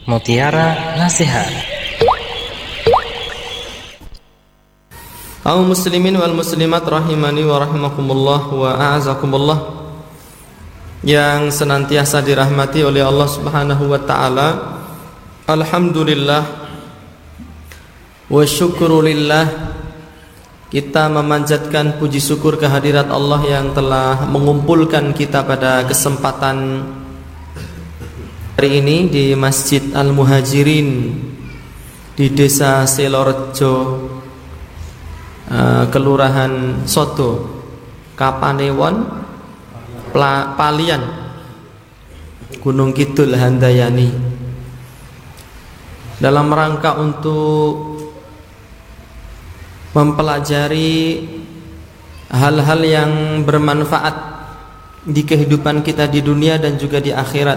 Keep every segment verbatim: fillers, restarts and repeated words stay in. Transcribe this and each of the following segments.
Mutiara Nasihat. Kaum muslimin wal muslimat rahimani wa rahimakumullah wa a'azakumullah, yang senantiasa dirahmati oleh Allah Subhanahu wa taala. Alhamdulillah wa syukrulillah, kita memanjatkan puji syukur kehadirat Allah yang telah mengumpulkan kita pada kesempatan hari ini di Masjid Al-Muhajirin di Desa Selorejo, uh, Kelurahan Soto, Kapanewon, Palian, Gunung Kidul, Handayani, dalam rangka untuk mempelajari hal-hal yang bermanfaat di kehidupan kita di dunia dan juga di akhirat.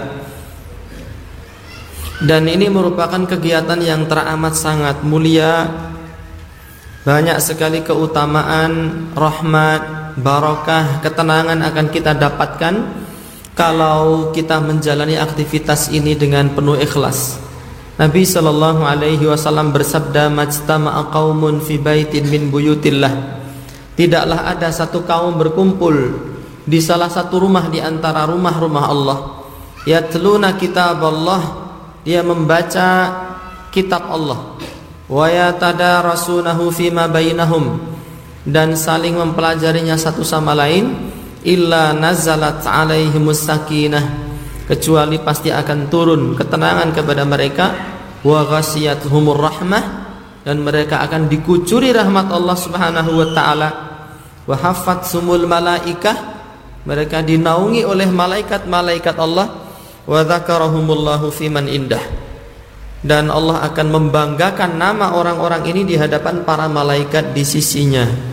Dan ini merupakan kegiatan yang teramat sangat mulia. Banyak sekali keutamaan, rahmat, barakah, ketenangan akan kita dapatkan kalau kita menjalani aktivitas ini dengan penuh ikhlas. Nabi sallallahu alaihi wasallam bersabda, "Majtama'a qaumun fi baitin min buyutillah." Tidaklah ada satu kaum berkumpul di salah satu rumah di antara rumah-rumah Allah. Yatluna kitaballah, dia membaca kitab Allah. Wa yatadarasunahu fima bainahum, dan saling mempelajarinya satu sama lain. Illa nazalat alaihimus sakinah, kecuali pasti akan turun ketenangan kepada mereka. Wa ghasiyatuhumur rahmah, dan mereka akan dikucuri rahmat Allah Subhanahu wa taala. Wa haffatsumul malaikah, mereka dinaungi oleh malaikat-malaikat Allah. Wa dzakarahumullahu fiman indah, dan Allah akan membanggakan nama orang-orang ini di hadapan para malaikat di sisinya.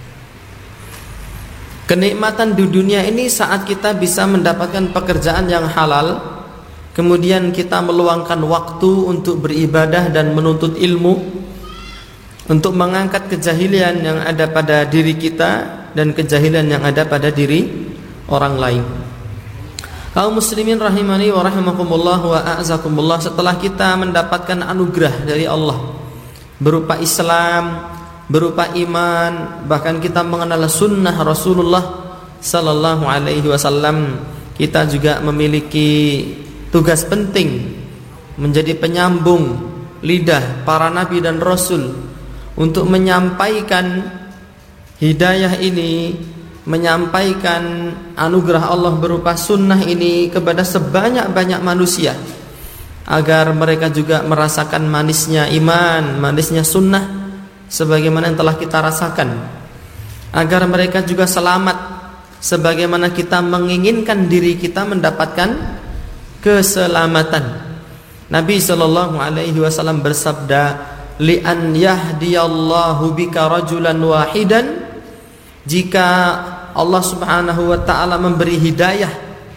Kenikmatan di dunia ini saat kita bisa mendapatkan pekerjaan yang halal, kemudian kita meluangkan waktu untuk beribadah dan menuntut ilmu, untuk mengangkat kejahilan yang ada pada diri kita dan kejahilan yang ada pada diri orang lain. Kaum muslimin rahimani wa rahimakumullah wa a'azakumullah, setelah kita mendapatkan anugerah dari Allah berupa Islam, berupa iman, bahkan kita mengenal sunnah Rasulullah sallallahu alaihi wasallam, kita juga memiliki tugas penting menjadi penyambung lidah para nabi dan rasul untuk menyampaikan hidayah ini, menyampaikan anugerah Allah berupa sunnah ini kepada sebanyak-banyak manusia, agar mereka juga merasakan manisnya iman, manisnya sunnah sebagaimana yang telah kita rasakan, agar mereka juga selamat sebagaimana kita menginginkan diri kita mendapatkan keselamatan. Nabi sallallahu alaihi wasallam bersabda, "Li an yahdiyallahu bika rajulan wahidan," jika Allah Subhanahu wa taala memberi hidayah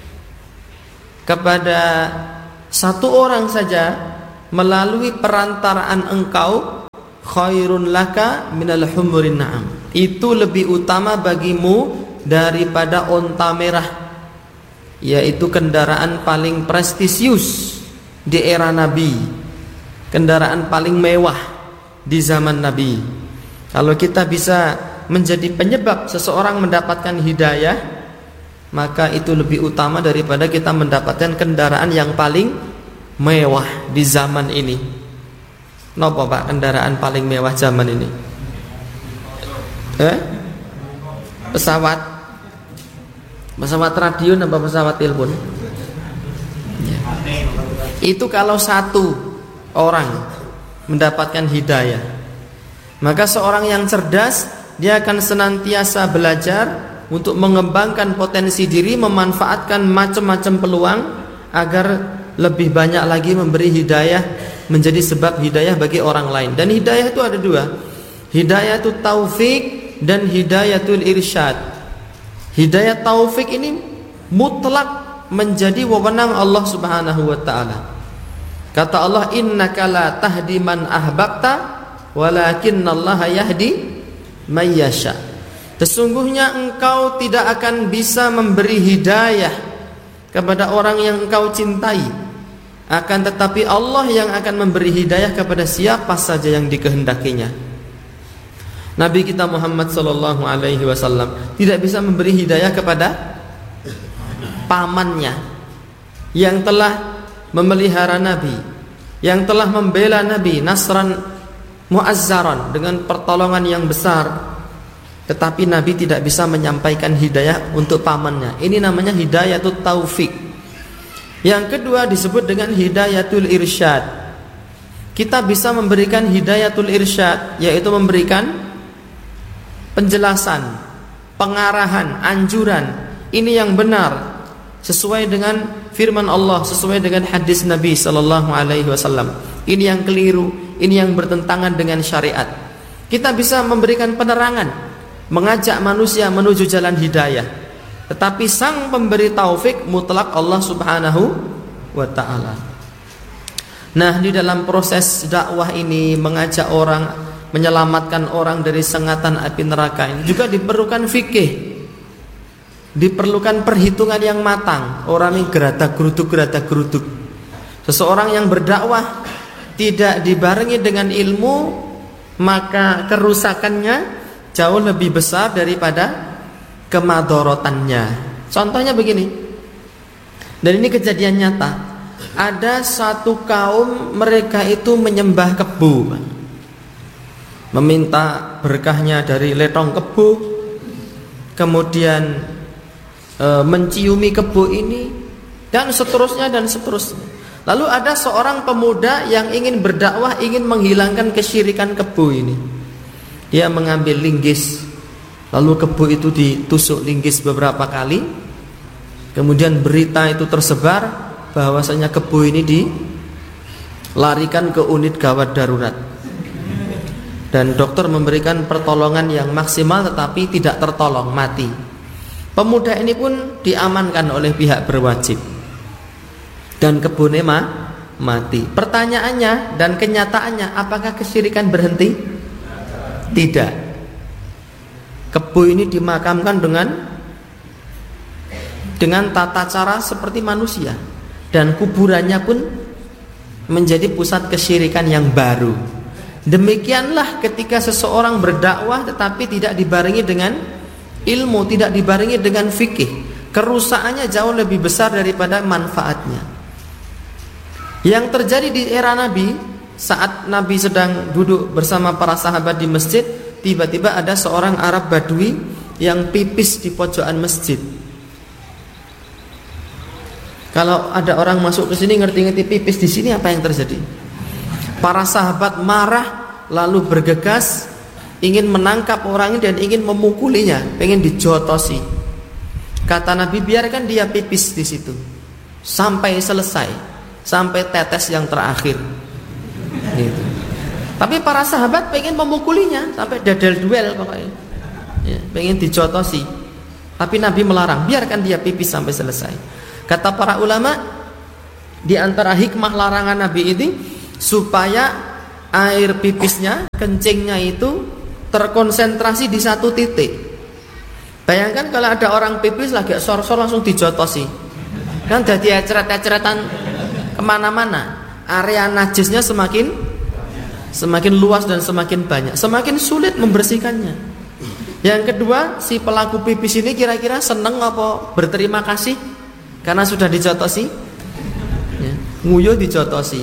kepada satu orang saja melalui perantaraan engkau, khairun laka minal humurin na'am, itu lebih utama bagimu daripada onta merah, yaitu kendaraan paling prestisius di era Nabi, kendaraan paling mewah di zaman Nabi. Kalau kita bisa menjadi penyebab seseorang mendapatkan hidayah, maka itu lebih utama daripada kita mendapatkan kendaraan yang paling mewah di zaman ini. Napa Pak kendaraan paling mewah zaman ini? Eh? Pesawat. Pesawat radio apa pesawat telepon? Ya. Itu kalau satu orang mendapatkan hidayah, maka seorang yang cerdas, dia akan senantiasa belajar untuk mengembangkan potensi diri, memanfaatkan macam-macam peluang agar lebih banyak lagi memberi hidayah, menjadi sebab hidayah bagi orang lain. Dan hidayah itu ada dua, hidayah itu taufik dan hidayatul irsyad. Hidayah taufik ini mutlak menjadi wewenang Allah Subhanahu wa taala. Kata Allah, "Innaka la tahdi man ahbabta, walakinnallaha yahdi may yasha." Sesungguhnya engkau tidak akan bisa memberi hidayah kepada orang yang engkau cintai, Akan tetapi Allah yang akan memberi hidayah kepada siapa saja yang dikehendakinya. Nabi kita Muhammad sallallahu alaihi wasallam tidak bisa memberi hidayah kepada pamannya yang telah memelihara Nabi, yang telah membela Nabi nasran muazzaran dengan pertolongan yang besar. Tetapi Nabi tidak bisa menyampaikan hidayah untuk pamannya. Ini namanya hidayatul taufik. Yang kedua disebut dengan hidayatul irsyad. Kita bisa memberikan hidayatul irsyad, yaitu memberikan penjelasan, pengarahan, anjuran. Ini yang benar sesuai dengan firman Allah, sesuai dengan hadis Nabi sallallahu alaihi wasallam. Ini yang keliru, ini yang bertentangan dengan syariat. Kita bisa memberikan penerangan, mengajak manusia menuju jalan hidayah. Tetapi sang pemberi taufik mutlak Allah subhanahu wa ta'ala. Nah, di dalam proses dakwah ini, mengajak orang, menyelamatkan orang dari sengatan api neraka ini juga diperlukan fikih, diperlukan perhitungan yang matang. Orang yang gerata geruduk gerata geruduk. Seseorang yang berdakwah tidak dibarengi dengan ilmu, maka kerusakannya jauh lebih besar daripada kemadorotannya. Contohnya begini, dan ini kejadian nyata. Ada satu kaum, mereka itu menyembah kebo, meminta berkahnya dari letong kebo, kemudian e, menciumi kebo ini, dan seterusnya dan seterusnya. Lalu ada seorang pemuda yang ingin berdakwah, ingin menghilangkan kesyirikan kebo ini. Dia mengambil linggis, lalu kebo itu ditusuk linggis beberapa kali. Kemudian berita itu tersebar bahwasanya kebo ini dilarikan ke unit gawat darurat. Dan dokter memberikan pertolongan yang maksimal, tetapi tidak tertolong, mati. Pemuda ini pun diamankan oleh pihak berwajib. Dan kebone mah mati. Pertanyaannya dan kenyataannya, apakah kesyirikan berhenti? Tidak. Kebo ini dimakamkan dengan dengan tata cara seperti manusia, dan kuburannya pun menjadi pusat kesyirikan yang baru. Demikianlah ketika seseorang berdakwah tetapi tidak dibarengi dengan ilmu, tidak dibarengi dengan fikih, kerusakannya jauh lebih besar daripada manfaatnya. Yang terjadi di era Nabi, saat Nabi sedang duduk bersama para sahabat di masjid, tiba-tiba ada seorang Arab Badui yang pipis di pojokan masjid. Kalau ada orang masuk ke sini ngerti-ngerti pipis di sini, apa yang terjadi? Para sahabat marah, lalu bergegas ingin menangkap orang ini dan ingin memukulinya, pengen dijotosi. Kata Nabi, biarkan dia pipis di situ sampai selesai, sampai tetes yang terakhir. Gitu. Tapi para sahabat pengen memukulinya sampai dadal duel pokoknya, ya, pengen dijotosi. Tapi Nabi melarang, biarkan dia pipis sampai selesai. Kata para ulama, di antara hikmah larangan Nabi ini supaya air pipisnya, kencingnya itu terkonsentrasi di satu titik. Bayangkan kalau ada orang pipis lagi sor-sor langsung dijotosi, kan jadi eceret-eceretan kemana-mana. Area najisnya semakin semakin luas dan semakin banyak, semakin sulit membersihkannya. Yang kedua, si pelaku pipis ini kira-kira seneng apa berterima kasih karena sudah dijotosi? Ya, nguyuh dijotosi.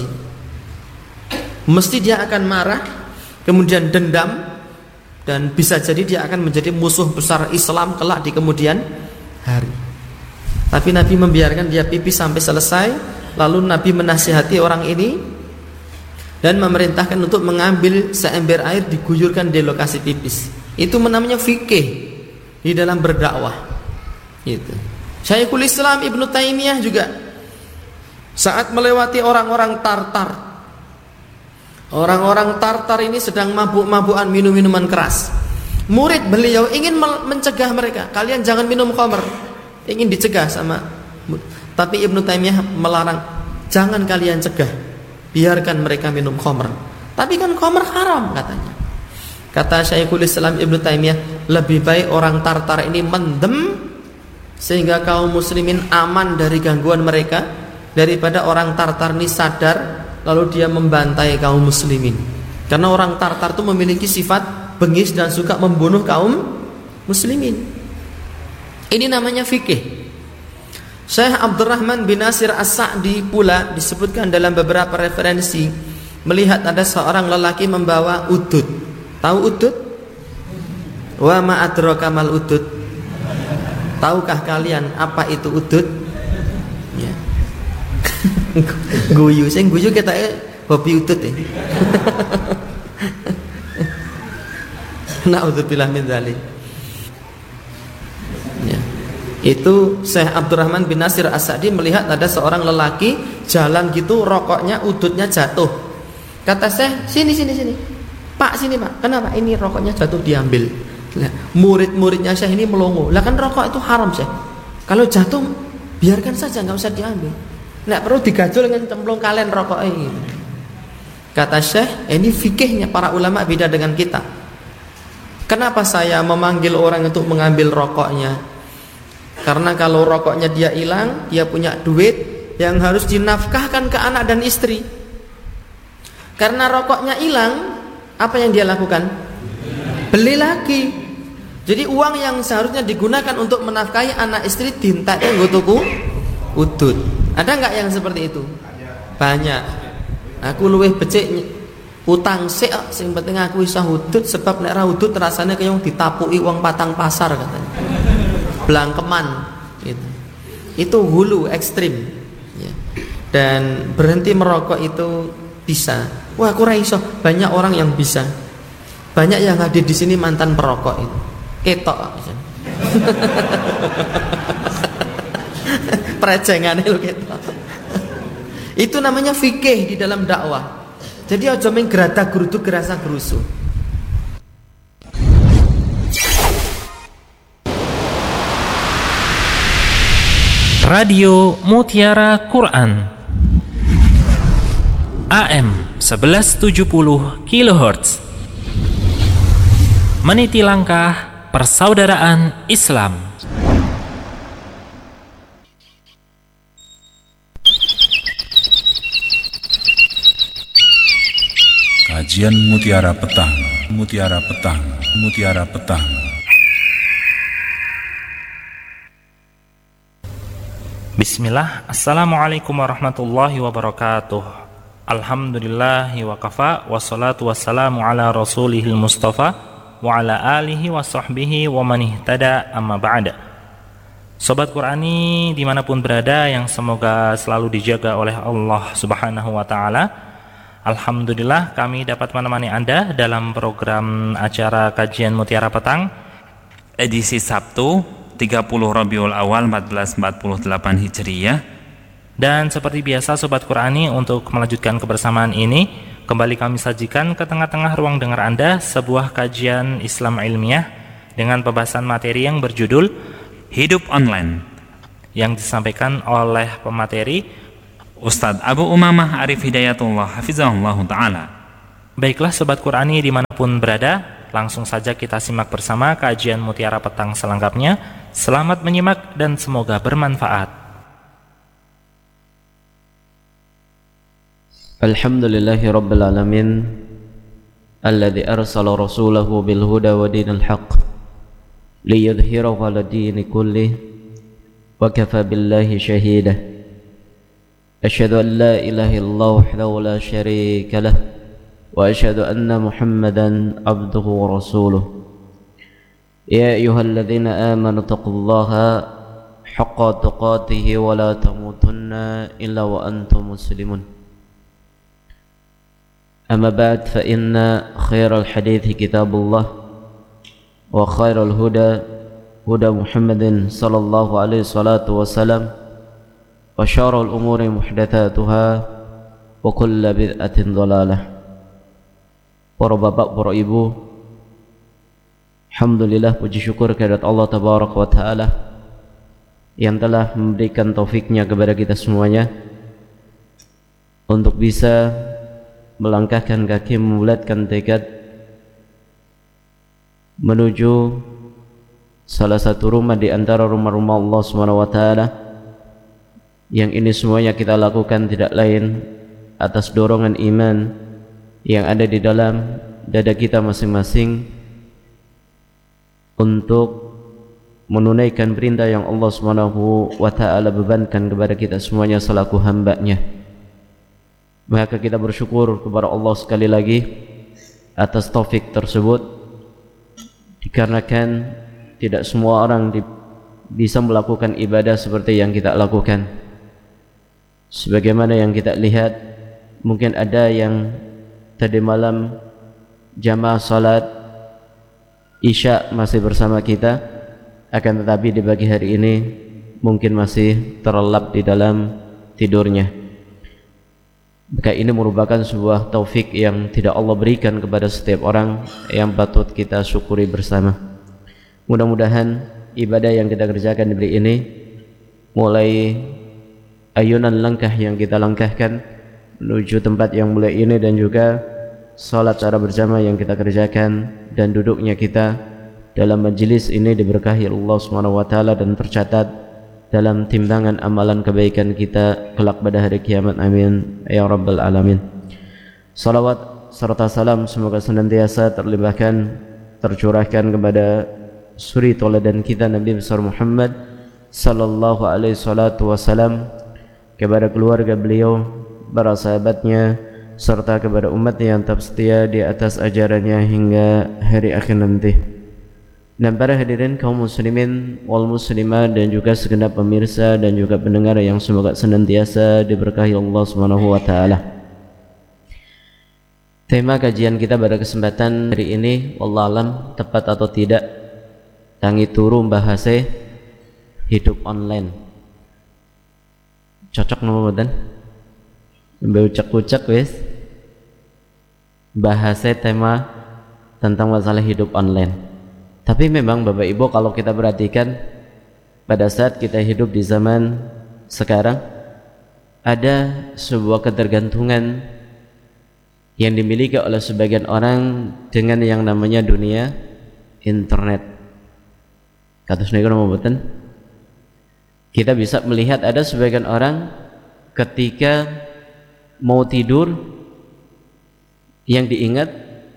Mesti dia akan marah, kemudian dendam, dan bisa jadi dia akan menjadi musuh besar Islam kelak di kemudian hari. Tapi Nabi membiarkan dia pipis sampai selesai. Lalu Nabi menasihati orang ini dan memerintahkan untuk mengambil seember air, diguyurkan di lokasi pipis. Itu namanya fikih di dalam berdakwah. Itu. Syekhul Islam Ibnu Taimiyah juga saat melewati orang-orang Tartar. Orang-orang Tartar ini sedang mabuk-mabukan, minum minuman keras. Murid beliau ingin mencegah mereka, kalian jangan minum khamr. Ingin dicegah sama, tapi Ibnu Taimiyah melarang, jangan kalian cegah, biarkan mereka minum khamr. Tapi kan khamr haram katanya. Kata Syekhul Islam Ibnu Taimiyah, lebih baik orang Tartar ini mendem sehingga kaum muslimin aman dari gangguan mereka, daripada orang Tartar ini sadar lalu dia membantai kaum muslimin. Karena orang Tartar itu memiliki sifat bengis dan suka membunuh kaum muslimin. Ini namanya fikih. Syekh Abdurrahman bin Nasir As-Sa'di pula disebutkan dalam beberapa referensi melihat ada seorang lelaki membawa udud. Tahu udud? Wa ma adraka mal udud. Tahukah kalian apa itu udud? Ya. Guyu, sing guyu kita hobi udud ya. Na'udzubillah min dzalik. Ya. Itu Syekh Abdurrahman bin Nasir As-Sa'di melihat ada seorang lelaki jalan gitu, rokoknya ududnya jatuh. Kata Syekh, sini sini sini. Pak, sini Pak. Kenapa? Ini rokoknya jatuh, diambil. Nah, murid-muridnya Syekh ini melongo. Lah kan rokok itu haram Syekh. Kalau jatuh biarkan saja, enggak usah diambil. Enggak perlu digajul dengan cemplung kalian rokoknya gitu. Kata Syekh, ini fikihnya para ulama beda dengan kita. Kenapa saya memanggil orang untuk mengambil rokoknya? Karena kalau rokoknya dia hilang, dia punya duit yang harus dinafkahkan ke anak dan istri. Karena rokoknya hilang, apa yang dia lakukan? Beli lagi. Jadi uang yang seharusnya digunakan untuk menafkahi anak istri dintaknya nggo tuku udud. Ada enggak yang seperti itu? Banyak. Aku luwih becik utang sik, sing penting aku iso udud sebab nek ra udud rasane kaya wong ditapuki wong patang pasar katanya. Blangkeman gitu. Itu hulu ekstrim ya. Dan berhenti merokok itu bisa. Wah, aku ra iso. Banyak orang yang bisa. Banyak yang hadir di sini mantan perokok itu. Ketok. Perejengane lho ketok. Itu namanya fikih di dalam dakwah. Jadi aja mung gerata gerudu gerasa gerusu. Radio Mutiara Quran A M seribu tujuh puluh kilohertz. Meniti langkah persaudaraan Islam. Kajian Mutiara Petang, Mutiara Petang, Mutiara Petang. Bismillah, Assalamualaikum warahmatullahi wabarakatuh. Alhamdulillahi wa kafa, wassalatu wassalamu ala rasulihil mustafa wa ala alihi wa sahbihi wa man ihtada, amma ba'da. Sobat Qurani dimanapun berada yang semoga selalu dijaga oleh Allah subhanahu wa ta'ala. Alhamdulillah kami dapat menemani Anda dalam program acara Kajian Mutiara Petang edisi Sabtu tiga puluh Rabiul Awal seribu empat ratus empat puluh delapan Hijriyah. Dan seperti biasa Sobat Qurani, untuk melanjutkan kebersamaan ini kembali kami sajikan ke tengah-tengah ruang dengar Anda sebuah kajian Islam ilmiah dengan pembahasan materi yang berjudul Hidup Online, yang disampaikan oleh pemateri Ustadz Abu Umamah Arif Hidayatullah Hafizahullah Ta'ala. Baiklah Sobat Qurani dimanapun berada, langsung saja kita simak bersama kajian Mutiara Petang selengkapnya. Selamat menyimak dan semoga bermanfaat. Alhamdulillahi Rabbil Alamin alladzi arsala rasulahu bil huda wa dinil haqq liyudhhirahu 'ala dini kullih wa kafa billahi shahida. Asyhadu an la ilaha illallah wahdahu la syarika lah wa asyhadu anna Muhammadan abduhu wa rasuluh. Ya ayyuhalladzina amanu taqullaha haqqa tuqatih wa la tamutunna illa wa antum muslimun. Amma ba'd, fa inna khairal hadithi kitabullah wa khairal huda huda Muhammadin sallallahu alaihi salatu wasalam wa syarrul umuri muhdatsatuha wa kullu bid'atin dhalalah. Para bapak, para ibu, alhamdulillah, puji syukur kehadirat Allah tabaraka wa taala yang telah memberikan taufiknya kepada kita semuanya untuk bisa melangkahkan kaki, membulatkan tekad menuju salah satu rumah di antara rumah-rumah Allah Subhanahu wa taala, Yang ini semuanya kita lakukan tidak lain atas dorongan iman yang ada di dalam dada kita masing-masing untuk menunaikan perintah yang Allah Subhanahu wa ta'ala bebankan kepada kita semuanya selaku hamba-Nya. Maka kita bersyukur kepada Allah sekali lagi atas taufik tersebut, dikarenakan tidak semua orang di, bisa melakukan ibadah seperti yang kita lakukan. Sebagaimana yang kita lihat, mungkin ada yang tadi malam jamaah salat Isya masih bersama kita, akan tetapi di pagi hari ini mungkin masih terlelap di dalam tidurnya. Maka ini merupakan sebuah taufik yang tidak Allah berikan kepada setiap orang, yang patut kita syukuri bersama. Mudah-mudahan ibadah yang kita kerjakan di hari ini, mulai ayunan langkah yang kita langkahkan menuju tempat yang mulia ini, dan juga salat secara berjamaah yang kita kerjakan dan duduknya kita dalam majelis ini diberkahi Allah Subhanahu wa taala dan tercatat dalam timbangan amalan kebaikan kita kelak pada hari kiamat. Amin ya rabbal alamin. Salawat serta salam semoga senantiasa terlimpahkan tercurahkan kepada suri tauladan kita Nabi besar Muhammad sallallahu alaihi salatu wasalam, kepada keluarga beliau, para sahabatnya, serta kepada umat yang tetap setia di atas ajarannya hingga hari akhir nanti. Dan para hadirin kaum muslimin wal muslimah dan juga segenap pemirsa dan juga pendengar yang semoga senantiasa diberkahi Allah Subhanahu wa taala. Tema kajian kita pada kesempatan hari ini, wallahu alam tepat atau tidak, tangi turu bahasa hidup online. Cocok nama badan? Mbeucak-ucak wis. Bahasa tema tentang masalah hidup online. Tapi memang Bapak Ibu, kalau kita perhatikan pada saat kita hidup di zaman sekarang, ada sebuah ketergantungan yang dimiliki oleh sebagian orang dengan yang namanya dunia internet. Kados niku napa mboten? Kita bisa melihat ada sebagian orang ketika mau tidur yang diingat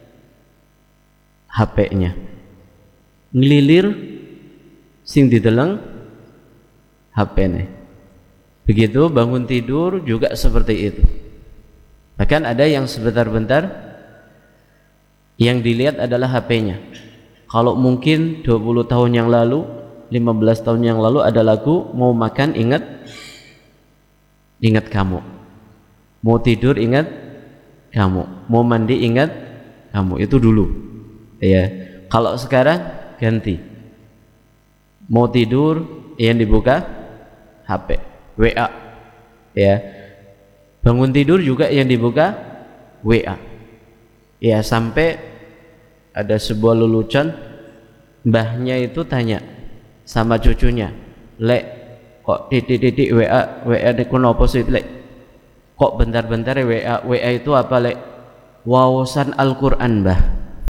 H P-nya. Ngelilir sing dideleng H P-ne. Begitu bangun tidur juga seperti itu. Bahkan ada yang sebentar-bentar yang dilihat adalah H P-nya. Kalau mungkin dua puluh tahun yang lalu, lima belas tahun yang lalu ada lagu mau makan ingat ingat kamu, mau tidur ingat kamu, mau mandi ingat kamu. Itu dulu ya. Kalau sekarang ganti, mau tidur yang dibuka H P, W A ya, bangun tidur juga yang dibuka W A ya. Sampai ada sebuah lelucon, mbahnya itu tanya sama cucunya, "Lek, kok titik-titik W A, W A niku napa sih, Lek? Kok bentar-bentar W A, W A itu apa, Lek?" "Wawasan Al-Qur'an, Mbah."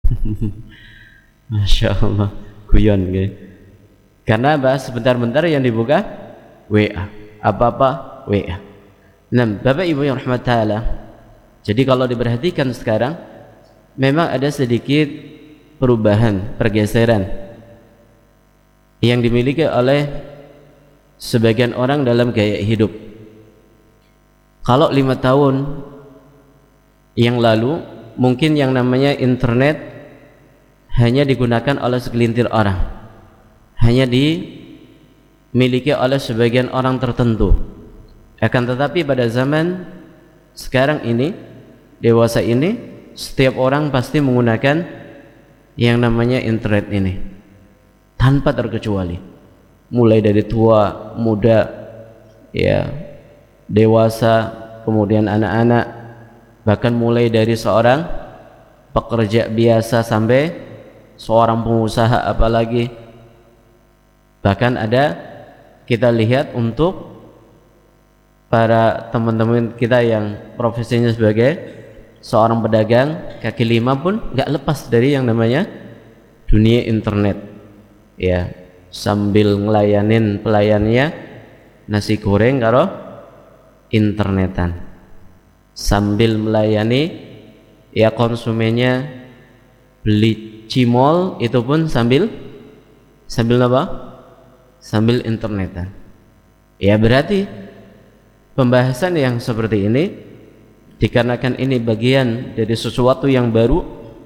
Masya Allah, guyon gitu. Karena bahas sebentar-bentar yang dibuka W A, apa-apa W A. Nah, Bapak Ibu yang rahmat ta'ala, jadi kalau diperhatikan sekarang memang ada sedikit perubahan, pergeseran yang dimiliki oleh sebagian orang dalam gaya hidup. Kalau lima tahun yang lalu mungkin yang namanya internet hanya digunakan oleh segelintir orang, hanya dimiliki oleh sebagian orang tertentu. Akan tetapi pada zaman sekarang ini, dewasa ini, setiap orang pasti menggunakan yang namanya internet ini tanpa terkecuali, mulai dari tua, muda, ya, dewasa, kemudian anak-anak, bahkan mulai dari seorang pekerja biasa sampai seorang pengusaha, apalagi bahkan ada kita lihat untuk para teman-teman kita yang profesinya sebagai seorang pedagang kaki lima pun nggak lepas dari yang namanya dunia internet ya, sambil ngelayanin pelayannya nasi goreng karo internetan sambil melayani ya konsumennya beli cimol, itu pun sambil sambil apa? Sambil internetan. Ya berarti pembahasan yang seperti ini dikarenakan ini bagian dari sesuatu yang baru,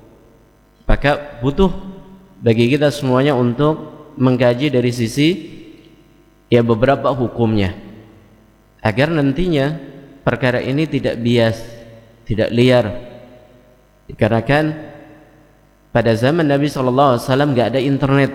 maka butuh bagi kita semuanya untuk mengkaji dari sisi ya beberapa hukumnya, agar nantinya perkara ini tidak bias, tidak liar. Dikarenakan pada zaman Nabi shallallahu alaihi wasallam nggak ada internet.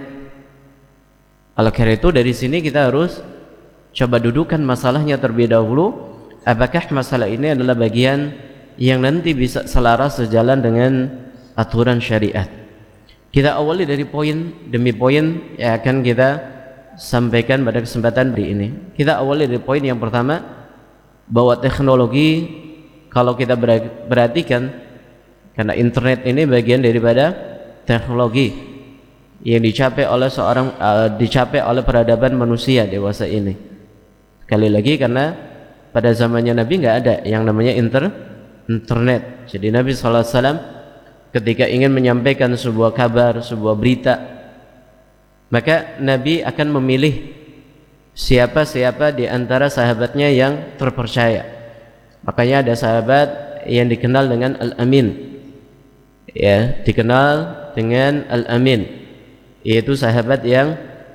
Oleh karena itu dari sini kita harus coba dudukan masalahnya terlebih dahulu. Apakah masalah ini adalah bagian yang nanti bisa selaras sejalan dengan aturan syariat? Kita awali dari poin demi poin yang akan kita sampaikan pada kesempatan hari ini. Kita awali dari poin yang pertama, bahwa teknologi, kalau kita perhatikan, karena internet ini bagian daripada teknologi yang dicapai oleh seorang uh, dicapai oleh peradaban manusia dewasa ini. Sekali lagi, karena pada zamannya Nabi nggak ada yang namanya inter internet. Jadi Nabi shallallahu alaihi wasallam ketika ingin menyampaikan sebuah kabar, sebuah berita, maka Nabi akan memilih siapa-siapa di antara sahabatnya yang terpercaya. Makanya ada sahabat yang dikenal dengan Al-Amin, ya, dikenal dengan Al-Amin, yaitu sahabat yang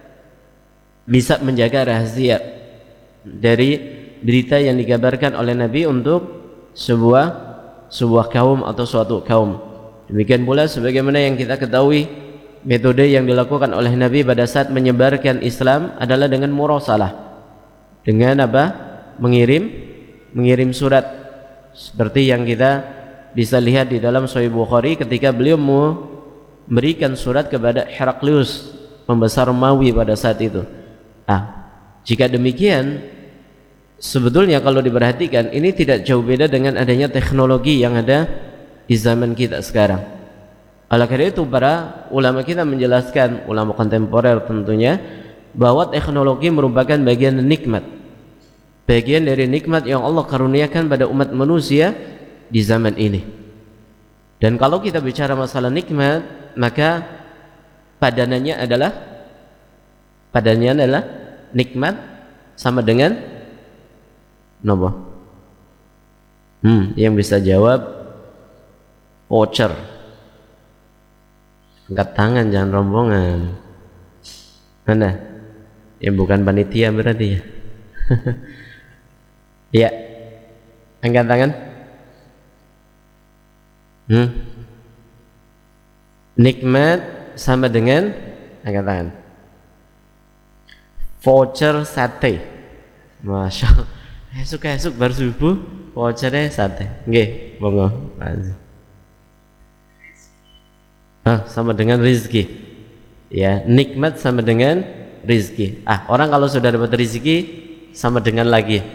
bisa menjaga rahasia dari berita yang dikabarkan oleh Nabi untuk sebuah sebuah kaum atau suatu kaum. Demikian pula sebagaimana yang kita ketahui, metode yang dilakukan oleh Nabi pada saat menyebarkan Islam adalah dengan murasalah, dengan apa? Mengirim mengirim surat, seperti yang kita bisa lihat di dalam Sahih Bukhari ketika beliau memberikan surat kepada Heraklius, pembesar Romawi pada saat itu. Ah, jika demikian, sebetulnya kalau diperhatikan ini tidak jauh beda dengan adanya teknologi yang ada di zaman kita sekarang. Oleh karena itu para ulama kita menjelaskan, ulama kontemporer tentunya, bahwa teknologi merupakan bagian nikmat, bagian dari nikmat yang Allah karuniakan pada umat manusia di zaman ini. Dan kalau kita bicara masalah nikmat, maka padanannya adalah padanannya adalah nikmat sama dengan nopo. Hmm, yang bisa jawab voucher. Angkat tangan, jangan rombongan. Mana? Yang bukan panitia berarti ya. Ya, angkat tangan. Hmm. Nikmat sama dengan, angkat tangan, voucher sate. Masya Allah. Esuk-esuk bar subuh vouchernya sate. Nggih, monggo. Ah, sama dengan rizki. Ya, nikmat sama dengan rizki. Ah, orang kalau sudah dapat rizki sama dengan lagi.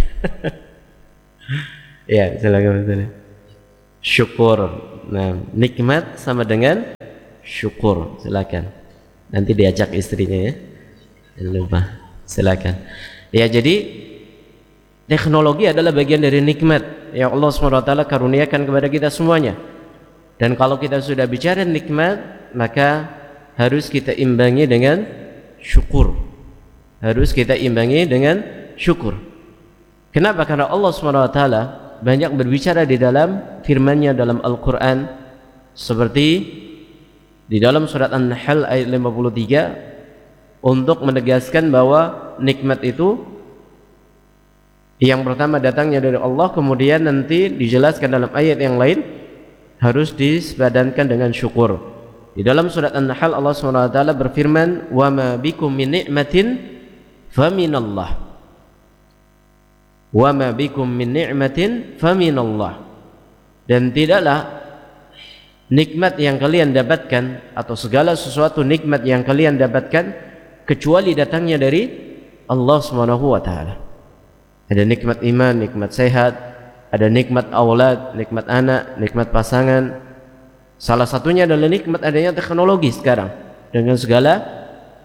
Ya, silakan silakan. Syukur. Nah, nikmat sama dengan syukur. Silakan. Nanti diajak istrinya ya. Jangan lupa. Silakan. Ya, jadi teknologi adalah bagian dari nikmat yang Allah subhanahu wa taala karuniakan kepada kita semuanya. Dan kalau kita sudah bicara nikmat, maka harus kita imbangi dengan syukur. Harus kita imbangi dengan syukur. Kenapa? Karena Allah subhanahu wa taala banyak berbicara di dalam firman-Nya dalam Al-Qur'an, seperti di dalam surat An-Nahl ayat lima puluh tiga, untuk menegaskan bahwa nikmat itu yang pertama datangnya dari Allah, kemudian nanti dijelaskan dalam ayat yang lain harus disepadankan dengan syukur. Di dalam surat An-Nahl Allah subhanahu wa taala berfirman, "Wa ma bikum min ni'matin faminallah." Wa ma bikum min ni'matin faminallah. Dan tidaklah nikmat yang kalian dapatkan atau segala sesuatu nikmat yang kalian dapatkan kecuali datangnya dari Allah subhanahu wa taala. Ada nikmat iman, nikmat sehat, ada nikmat aulad, nikmat anak, nikmat pasangan. Salah satunya adalah nikmat adanya teknologi sekarang dengan segala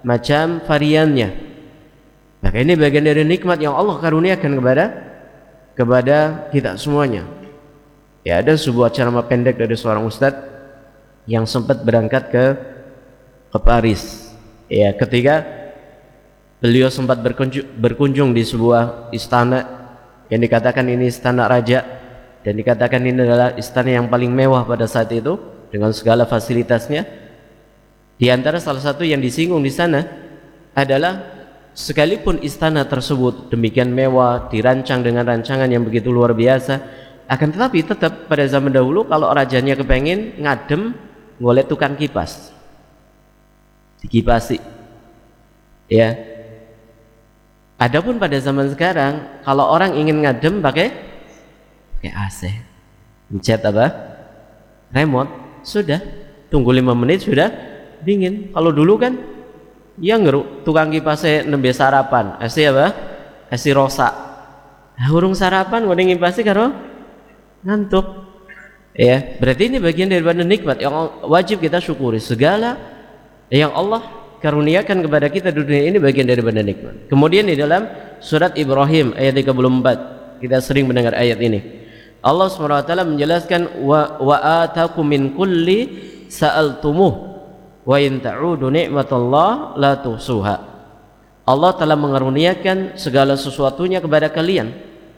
macam variannya. Maka ini bagian dari nikmat yang Allah karuniakan kepada kepada kita semuanya. Ya, ada sebuah ceramah pendek dari seorang ustadz yang sempat berangkat ke ke Paris. Ya, ketika beliau sempat berkunjung, berkunjung di sebuah istana yang dikatakan ini istana raja, dan dikatakan ini adalah istana yang paling mewah pada saat itu dengan segala fasilitasnya. Di antara salah satu yang disinggung di sana adalah sekalipun istana tersebut demikian mewah, dirancang dengan rancangan yang begitu luar biasa, akan tetapi tetap pada zaman dahulu kalau rajanya kepengen ngadem, golek tukang kipas, dikipasi. Ya. Adapun pada zaman sekarang, kalau orang ingin ngadem pakai pakai A C, pencet apa? Remote, sudah, tunggu lima menit sudah dingin. Kalau dulu kan, ya ngeruk tukang kipasnya nembe sarapan, A C apa? A C rosak. Nah, urung sarapan, ngode ngipasi karo ngantuk. Ya, berarti ini bagian daripada nikmat yang wajib kita syukuri. Segala yang Allah karuniakan kepada kita di dunia ini bagian daripada nikmat. Kemudian di dalam surat Ibrahim ayat tiga puluh empat, kita sering mendengar ayat ini. Allah subhanahu wa taala menjelaskan wa, wa atakum min kulli sa'altumuh wa in ta'udu ni'matallah la tuhsuha. Allah telah mengaruniakan segala sesuatunya kepada kalian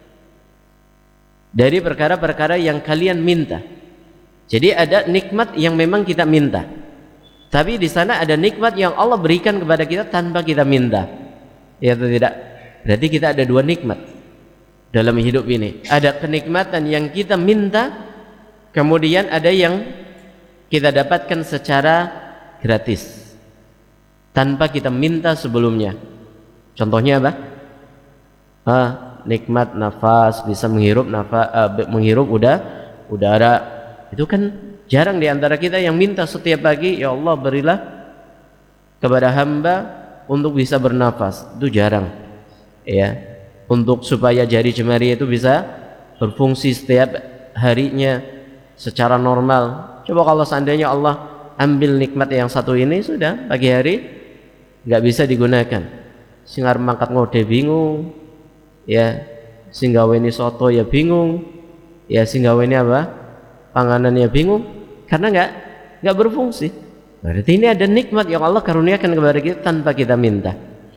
dari perkara-perkara yang kalian minta. Jadi ada nikmat yang memang kita minta. Tapi di sana ada nikmat yang Allah berikan kepada kita tanpa kita minta. Ya atau tidak? Berarti kita ada dua nikmat dalam hidup ini. Ada kenikmatan yang kita minta, kemudian ada yang kita dapatkan secara gratis tanpa kita minta sebelumnya. Contohnya apa? Ah, nikmat nafas, bisa menghirup nafas, uh, menghirup udah udara. Itu kan jarang di antara kita yang minta setiap pagi, ya Allah berilah kepada hamba untuk bisa bernafas. Itu jarang. Ya, untuk supaya jari jemari itu bisa berfungsi setiap harinya secara normal. Coba kalau seandainya Allah ambil nikmat yang satu ini, sudah pagi hari nggak bisa digunakan. Singar mangkat ngode bingung, ya singgaweni soto ya bingung, ya singgaweni apa? Panganannya bingung karena nggak nggak berfungsi. Berarti ini ada nikmat yang Allah karuniakan kepada kita tanpa kita minta.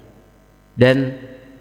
Dan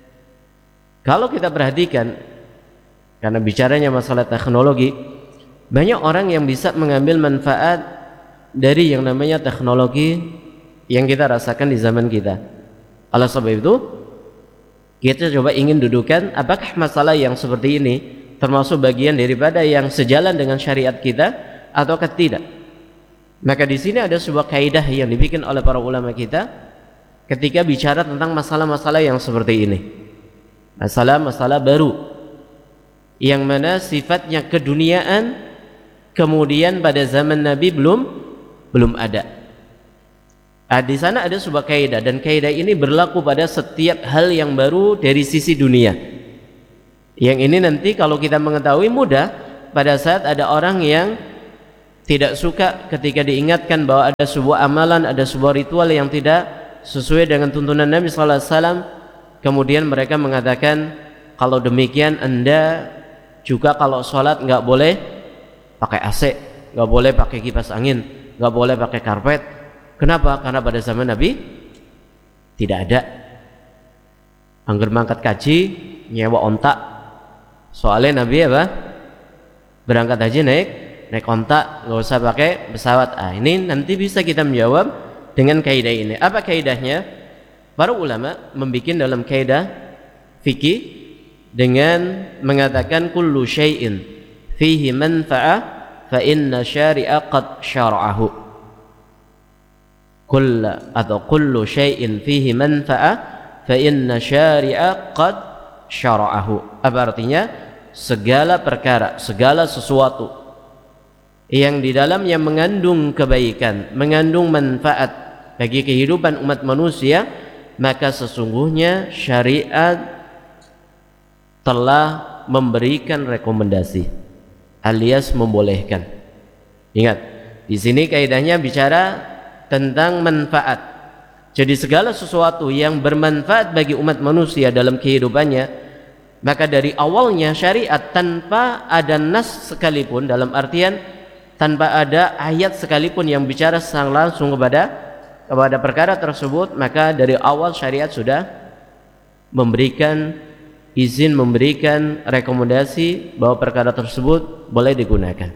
kalau kita perhatikan, karena bicaranya masalah teknologi, banyak orang yang bisa mengambil manfaat dari yang namanya teknologi yang kita rasakan di zaman kita. Oleh sebab itu, kita coba ingin dudukan apakah masalah yang seperti ini termasuk bagian daripada yang sejalan dengan syariat kita ataukah tidak. Maka di sini ada sebuah kaidah yang dibikin oleh para ulama kita ketika bicara tentang masalah-masalah yang seperti ini. Masalah-masalah baru yang mana sifatnya keduniaan, kemudian pada zaman Nabi belum belum ada. Ah, di sana ada sebuah kaidah, dan kaidah ini berlaku pada setiap hal yang baru dari sisi dunia. Yang ini nanti kalau kita mengetahui mudah pada saat ada orang yang tidak suka ketika diingatkan bahwa ada sebuah amalan, ada sebuah ritual yang tidak sesuai dengan tuntunan Nabi sallallahu alaihi wasallam, kemudian mereka mengatakan kalau demikian Anda juga kalau sholat nggak boleh pakai A C, nggak boleh pakai kipas angin, nggak boleh pakai karpet. Kenapa? Karena pada zaman Nabi tidak ada. Angger mangkat kaji nyewa ontak. Soalnya Nabi apa? Berangkat haji naik naik ontak, nggak usah pakai pesawat. Ah, ini nanti bisa kita menjawab dengan kaidah ini. Apa kaidahnya? Para ulama membikin dalam kaidah fikih dengan mengatakan kullu syai'in fihi manfa'ah fa inna syari'a qad syara'ahu. Kullu atau kullu syai'in fihi manfa'ah fa inna syari'a qad syara'ahu. Apa artinya? Segala perkara, segala sesuatu yang di dalamnya mengandung kebaikan, mengandung manfaat bagi kehidupan umat manusia, maka sesungguhnya syariat telah memberikan rekomendasi alias membolehkan. Ingat, di sini kaidahnya bicara tentang manfaat. Jadi segala sesuatu yang bermanfaat bagi umat manusia dalam kehidupannya, Maka dari awalnya syariat tanpa ada nas sekalipun, dalam artian tanpa ada ayat sekalipun yang bicara secara langsung kepada kepada perkara tersebut, maka dari awal syariat sudah memberikan izin, memberikan rekomendasi bahwa perkara tersebut boleh digunakan.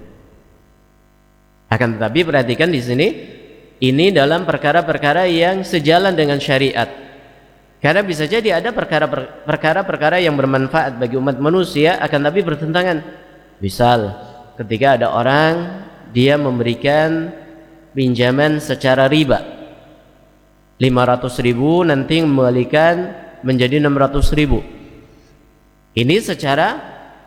Akan tetapi perhatikan di sini, ini dalam perkara-perkara yang sejalan dengan syariat. Karena bisa jadi ada perkara-perkara yang bermanfaat bagi umat manusia, akan tapi bertentangan. Misal, ketika ada orang dia memberikan pinjaman secara riba lima ratus ribu, nanti mengembalikan menjadi enam ratus ribu. Ini secara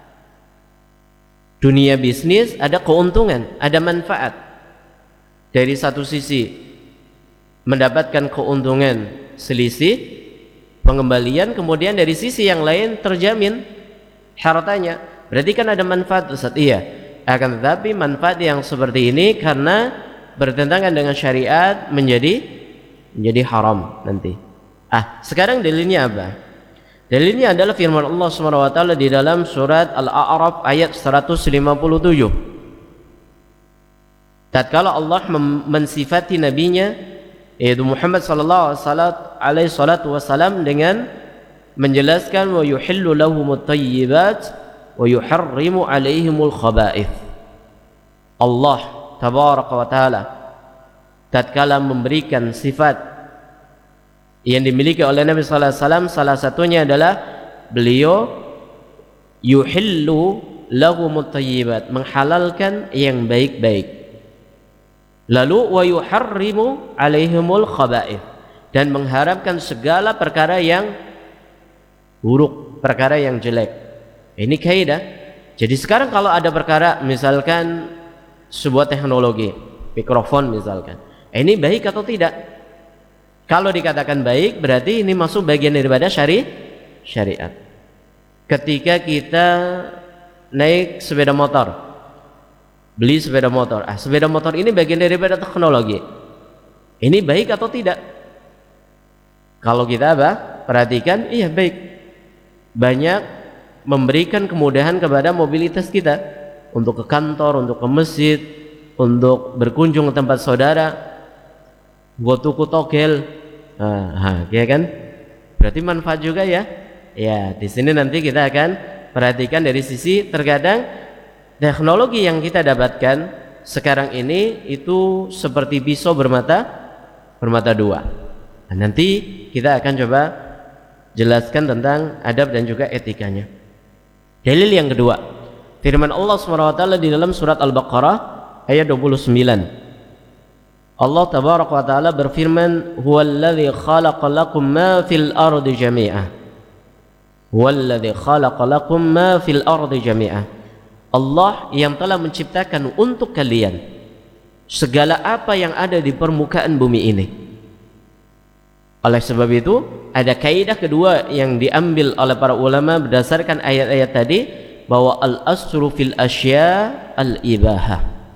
dunia bisnis ada keuntungan, ada manfaat. Dari satu sisi mendapatkan keuntungan selisih pengembalian, kemudian dari sisi yang lain terjamin hartanya. Berarti kan ada manfaat, Ustaz. Iya. Akan tetapi manfaat yang seperti ini karena bertentangan dengan syariat menjadi menjadi haram nanti. Ah, sekarang dalilnya apa? Dalilnya adalah firman Allah Subhanahu wa taala di dalam surat Al-A'raf ayat seratus lima puluh tujuh. Tatkala Allah mensifati nabinya yaitu Muhammad sallallahu alaihi wasallam dengan menjelaskan wa yuhillu lahumut thayyibat wa yuharrimu alaihimul khaba'ith. Allah tabaraka wa taala tatkala memberikan sifat yang dimiliki oleh Nabi sallallahu alaihi wasallam, salah satunya adalah beliau yuhillu lahumut thayyibat, menghalalkan yang baik-baik. Lalu wa yuharrimu alaihimul khaba'ith, dan mengharamkan segala perkara yang buruk, perkara yang jelek. Ini kaidah. Jadi sekarang kalau ada perkara misalkan sebuah teknologi, mikrofon misalkan, ini baik atau tidak? Kalau dikatakan baik, berarti ini masuk bagian daripada syari syariat. Ketika kita naik sepeda motor, beli sepeda motor, ah sepeda motor ini bagian daripada teknologi. Ini baik atau tidak? Kalau kita apa? Perhatikan, iya baik. Banyak memberikan kemudahan kepada mobilitas kita untuk ke kantor, untuk ke masjid, untuk berkunjung ke tempat saudara, buat tuku togel, ah, ya kan? Berarti manfaat juga ya. Ya, di sini nanti kita akan perhatikan dari sisi terkadang teknologi yang kita dapatkan sekarang ini itu seperti pisau bermata bermata dua. Nah, nanti kita akan coba jelaskan tentang adab dan juga etikanya. Dalil yang kedua, firman Allah subhanahu wa taala di dalam surat Al-Baqarah ayat dua puluh sembilan. Allah tabaraka wa taala berfirman, "Huwallazi khalaqa lakum ma fil ardi jami'ah." Huwallazi khalaqa lakum ma fil ardi jami'ah. Allah yang telah menciptakan untuk kalian segala apa yang ada di permukaan bumi ini. Oleh sebab itu, ada kaidah kedua yang diambil oleh para ulama berdasarkan ayat-ayat tadi, bahwa al-aslu fil asya al-ibahah.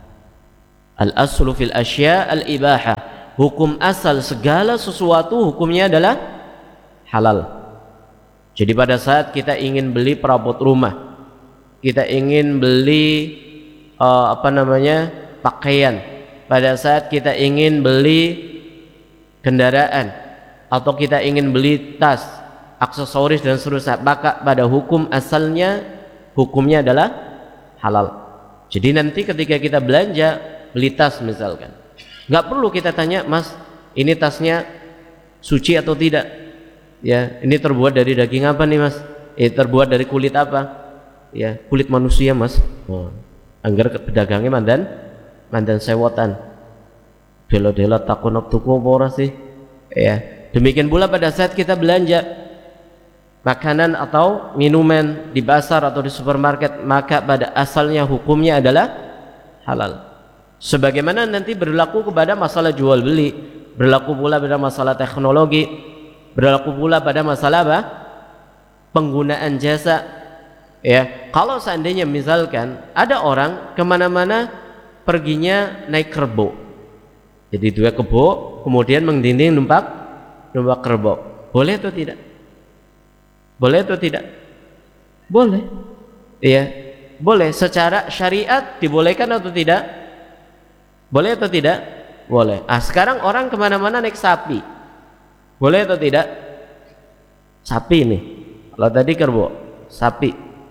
Al-aslu fil asya al-ibahah. Hukum asal segala sesuatu hukumnya adalah halal. Jadi pada saat kita ingin beli perabot rumah, kita ingin beli uh, apa namanya pakaian, pada saat kita ingin beli kendaraan, atau kita ingin beli tas, aksesoris dan seterusnya, maka pada hukum asalnya hukumnya adalah halal. Jadi nanti ketika kita belanja beli tas misalkan, nggak perlu kita tanya, Mas ini tasnya suci atau tidak, ya ini terbuat dari daging apa nih Mas, eh terbuat dari kulit apa, ya kulit manusia Mas. Oh, anggar pedagangnya mandan mandan sewotan, belo-belo takonok tuku apa ora sih, ya. Demikian pula pada saat kita belanja makanan atau minuman di pasar atau di supermarket, maka pada asalnya hukumnya adalah halal. Sebagaimana nanti berlaku kepada masalah jual beli, berlaku pula pada masalah teknologi, berlaku pula pada masalah apa? Penggunaan jasa. Ya, kalau seandainya misalkan ada orang kemana-mana perginya naik kerbo, jadi dua kebo, kemudian mengdinding numpak numpak kerbau, boleh atau tidak? Boleh atau tidak? Boleh. Iya, boleh. Secara syariat dibolehkan atau tidak? Boleh atau tidak? Boleh. Ah, sekarang orang kemana-mana naik sapi. Boleh atau tidak? Sapi nih. Kalau tadi kerbau, sapi.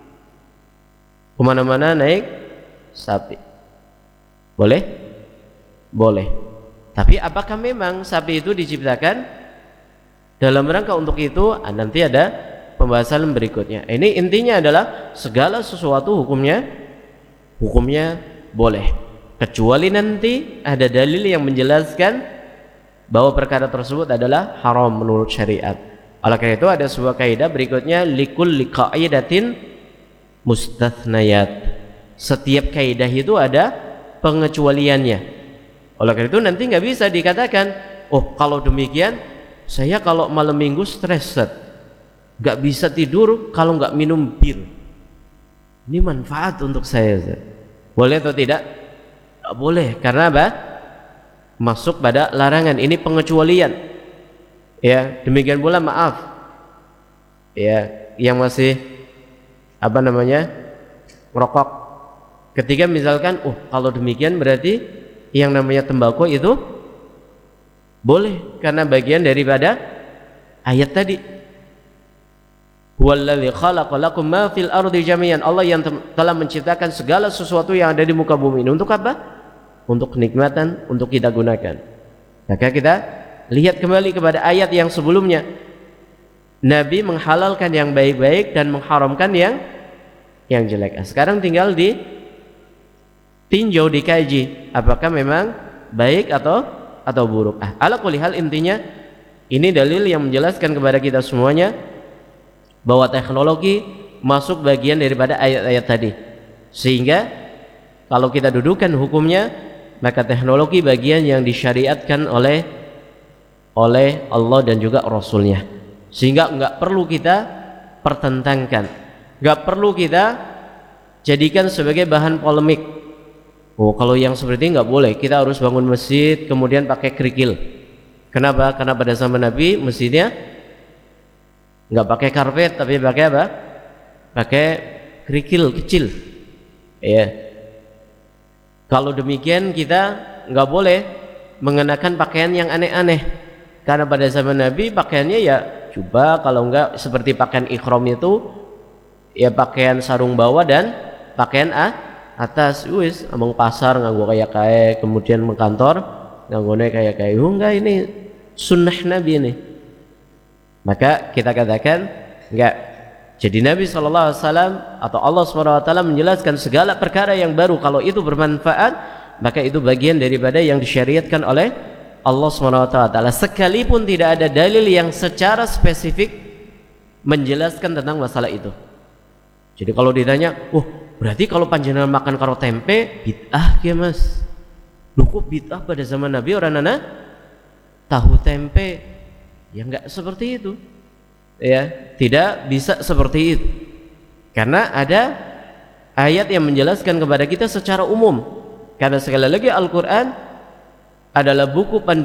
Kemana-mana naik sapi. Boleh? Boleh. Tapi apakah memang sapi itu diciptakan dalam rangka untuk itu? Ah, nanti ada pembahasan berikutnya. Ini intinya adalah segala sesuatu hukumnya hukumnya boleh, kecuali nanti ada dalil yang menjelaskan bahwa perkara tersebut adalah haram menurut syariat. Oleh karena itu ada sebuah kaidah berikutnya, likul liqaidatin mustathnayat. Setiap kaidah itu ada pengecualiannya. Oleh karena itu nanti nggak bisa dikatakan, oh kalau demikian saya kalau malam minggu stres, nggak bisa tidur kalau nggak minum bir. Ini manfaat untuk saya. Boleh atau tidak? Nggak boleh. Karena apa? Masuk pada larangan. Ini pengecualian. Ya, demikian pula maaf. Ya, yang masih apa namanya merokok. Ketika misalkan, oh kalau demikian berarti yang namanya tembakau itu boleh karena bagian daripada ayat tadi. Huwallazi khalaqa lakum ma fil ardi jami'an. Allah yang telah menciptakan segala sesuatu yang ada di muka bumi ini untuk apa? Untuk kenikmatan, untuk kita gunakan. Maka kita lihat kembali kepada ayat yang sebelumnya. Nabi menghalalkan yang baik-baik dan mengharamkan yang yang jelek. Sekarang tinggal di tinjau, dikaji apakah memang baik atau atau buruk. Ah, ala kulli hal intinya ini dalil yang menjelaskan kepada kita semuanya bahwa teknologi masuk bagian daripada ayat-ayat tadi. Sehingga kalau kita dudukan hukumnya, maka teknologi bagian yang disyariatkan oleh oleh Allah dan juga Rasulnya. Sehingga enggak perlu kita pertentangkan, enggak perlu kita jadikan sebagai bahan polemik. Oh kalau yang seperti ini nggak boleh, kita harus bangun masjid kemudian pakai kerikil. Kenapa? Karena pada zaman Nabi masjidnya nggak pakai karpet tapi pakai apa? Pakai kerikil kecil. Ya. Kalau demikian kita nggak boleh mengenakan pakaian yang aneh-aneh. Karena pada zaman Nabi pakaiannya ya jubah, kalau enggak seperti pakaian ikhram itu ya pakaian sarung bawah dan pakaian ah atas. Wis among pasar nganggo kayak kayak kemudian mengkantor nganggone kayak kayak oh enggak, ini sunnah Nabi ini. Maka kita katakan enggak. Jadi Nabi shallallahu alaihi wasallam atau Allah subhanahu wa taala menjelaskan segala perkara yang baru kalau itu bermanfaat, maka itu bagian daripada yang disyariatkan oleh Allah subhanahu wa taala, sekalipun tidak ada dalil yang secara spesifik menjelaskan tentang masalah itu. Jadi kalau ditanya, oh berarti kalau panjenengan makan karo tempe bid'ah ya mas? Loh kok bid'ah pada zaman Nabi orang nana tahu tempe? Ya enggak seperti itu. Ya, tidak bisa seperti itu. Karena ada ayat yang menjelaskan kepada kita secara umum. Karena sekali lagi Al-Qur'an adalah buku panduan